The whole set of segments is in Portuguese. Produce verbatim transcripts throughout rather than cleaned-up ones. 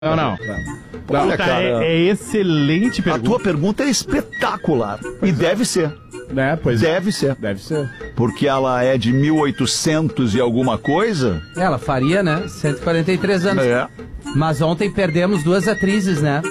Não, não. Olha, Puta, cara, é, é excelente a pergunta. tua pergunta é espetacular. E deve ser. É, pois é. Deve ser. Deve ser. Porque ela é de mil e oitocentos e alguma coisa. Ela faria, né? cento e quarenta e três anos. É. Mas ontem perdemos duas atrizes, né?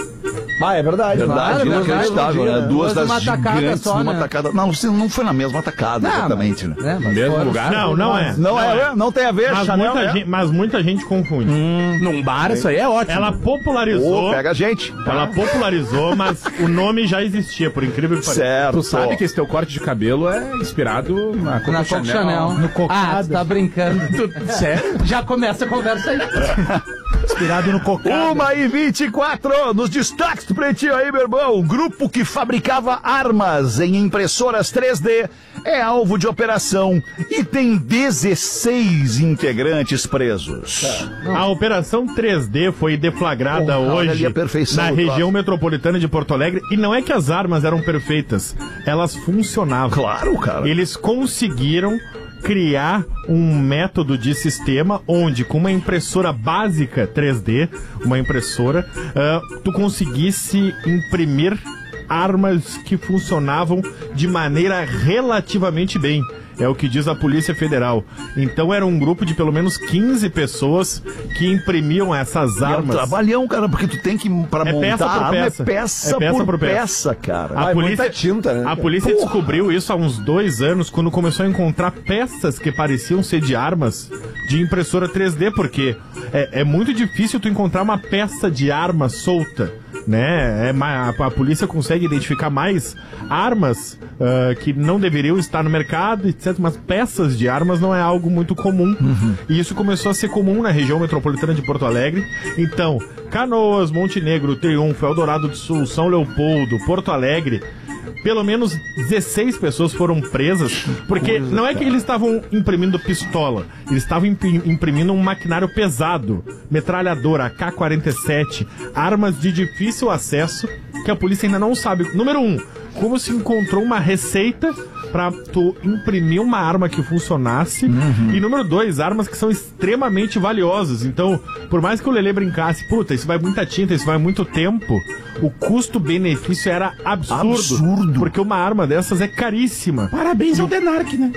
Ah, é verdade. Verdade, Claro, inacreditável, verdade. né? Duas Duas das numa tacada gigantes só, numa né? tacada. Não, você não foi na mesma tacada, Não, exatamente, mas, né? né? Mas Mesmo foram- lugar? Não, não é. Não, é, não tem a ver, Mas Chanel, muita, é. gente, mas muita gente confunde. Num bar, isso aí é ótimo. Ela popularizou. Ô, pega a gente. Ela popularizou, mas o nome já existia, por incrível que pareça. Certo. Tu sabe que esse teu corte de cabelo é inspirado na Coco Na Coco Chanel. No Ah, tu tá brincando. Sério? Já começa a conversa aí. Inspirado no cocado. Uma e vinte e quatro, nos destaques do Pretinho aí, meu irmão. Um grupo que fabricava armas em impressoras três D é alvo de operação e tem dezesseis integrantes presos. A Operação três D foi deflagrada Porra, olha ali hoje a perfeição na do região troço. metropolitana de Porto Alegre. E não é que as armas eram perfeitas, elas funcionavam. Claro, cara. Eles conseguiram criar um método de sistema onde, com uma impressora básica três D, uma impressora, ah, tu conseguisse imprimir armas que funcionavam de maneira relativamente bem. É o que diz a Polícia Federal. Então era um grupo de pelo menos quinze pessoas que imprimiam essas E é um armas. trabalhão, cara, porque tu tem que, pra É montar peça a por arma, peça. é peça, É peça por por peça. peça, cara. A Ah, é polícia, muita tinta, né? a polícia descobriu isso há uns dois anos, quando começou a encontrar peças que pareciam ser de armas de impressora três D, porque é, é muito difícil tu encontrar uma peça de arma solta, né? É, ma- a, a polícia consegue identificar mais armas ah, que não deveriam estar no mercado, etcétera. Mas peças de armas não é algo muito comum. E isso começou a ser comum na região metropolitana de Porto Alegre. Então, Canoas, Montenegro, Triunfo, Eldorado do Sul, São Leopoldo, Porto Alegre, pelo menos dezesseis pessoas foram presas, porque não é que eles estavam imprimindo pistola, eles estavam impi- imprimindo um maquinário pesado, metralhadora, A K quarenta e sete, armas de difícil acesso, que a polícia ainda não sabe. Número um, como se encontrou uma receita pra tu imprimir uma arma que funcionasse. E número dois, armas que são extremamente valiosas. Então, por mais que o Lelê brincasse, puta, isso vai muita tinta, isso vai muito tempo, o custo-benefício era absurdo. Absurdo. Porque uma arma dessas é caríssima. Parabéns ao Denark, né?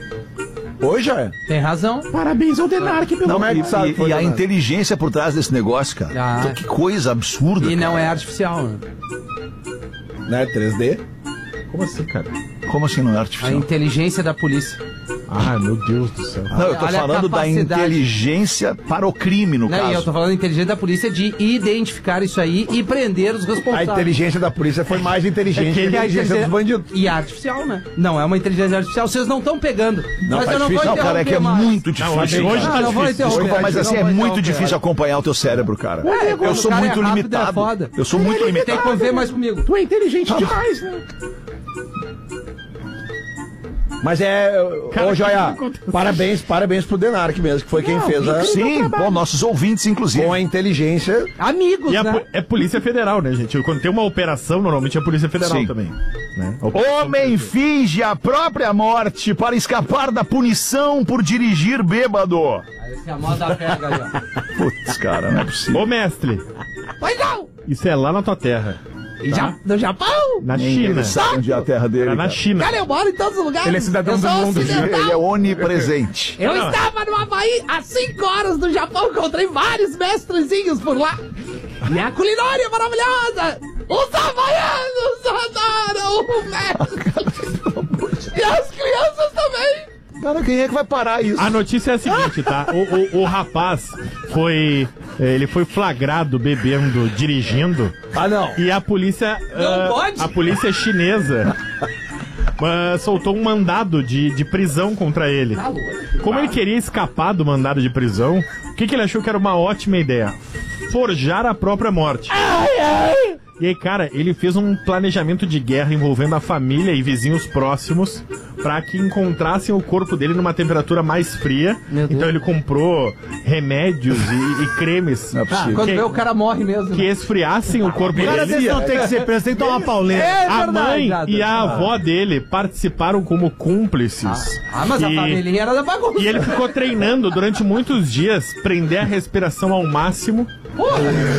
Hoje é. Tem razão. Parabéns ao Denark pelo Não, Como é que e, sabe, e- foi, e a Leonardo? inteligência por trás desse negócio, cara. Ah. Então, que coisa absurda. E não cara. é artificial, né? Né? três D. Como assim, cara? Como assim não é A artificial? inteligência da polícia. Ah, meu Deus do céu. Não, eu tô Olha a falando da capacidade. inteligência para o crime, no Né? caso. E eu tô falando da inteligência da polícia de identificar isso aí e prender os A responsáveis. inteligência da polícia foi mais inteligente que a Que a inteligência dos bandidos. E é artificial, né? Não é uma inteligência artificial. Vocês não estão pegando. Não, mas tá eu não vou difícil. Não, cara, é que é interromper mais. muito difícil. hoje- hoje cara. tá não, não vou difícil. interromper. Desculpa, mas assim, Não é vou muito interromper. difícil acompanhar o teu cérebro, cara. É, eu quando sou o cara muito é rápido, limitado. é foda. Eu sou muito Tem limitado. que conviver mais comigo. Tu é inteligente demais, né? Mas é. Cara, Ô, o que Joia, que aconteceu? parabéns, parabéns pro Denark mesmo, que foi quem fez a. Sim, bom, nossos ouvintes, inclusive. Com a inteligência. Amigos, E a né? po- é Polícia Federal, né, gente? Quando tem uma operação, normalmente é Polícia Federal Sim. também. Né? A operação Homem finge a própria morte para escapar da punição por dirigir bêbado. Essa é a moda pega ali, ó. Putz, cara, não é possível. Ô, mestre, Pois não! isso é lá na tua terra. E já, no Japão? Na Nem China. ele sabe onde é a terra dele. Era na cara. China. Cara, eu moro em todos os lugares. Ele é cidadão eu do sou mundo, ocidental. Ele é onipresente. Eu Não. estava no Havaí há cinco horas do Japão, encontrei vários mestrezinhos por lá. E a culinária é maravilhosa! Os havaianos adoram o mestre! E as crianças também! Cara, quem é que vai parar isso? A notícia é a seguinte, tá? O, o, o rapaz foi... Ele foi flagrado bebendo, dirigindo. Ah, não. E a polícia... Não ah, pode? A polícia chinesa ah, soltou um mandado de, de prisão contra ele. Tá louco. Como ele queria escapar do mandado de prisão, o que, que ele achou que era uma ótima ideia? Forjar a própria morte. E aí, cara, ele fez um planejamento de guerra envolvendo a família e vizinhos próximos pra que encontrassem o corpo dele numa temperatura mais fria. Meu Deus. Então ele comprou remédios e, e cremes Não é Ah, possível. quando Que- vê o cara morre mesmo. que esfriassem o corpo Cara, dele. vocês não tem que ser preso, tem que tomar uma pauleira. É A verdade, mãe Jada. e a avó dele participaram como cúmplices. Ah, mas a E- família era da bagunça. E ele ficou treinando durante muitos dias, prender a respiração ao máximo Porra.